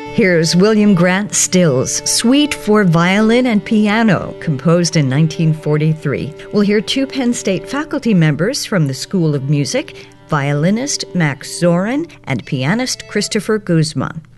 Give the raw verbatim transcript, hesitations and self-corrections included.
Here's William Grant Still's Suite for Violin and Piano, composed in nineteen forty-three. We'll hear two Penn State faculty members from the School of Music, violinist Max Zorin and pianist Christopher Guzman.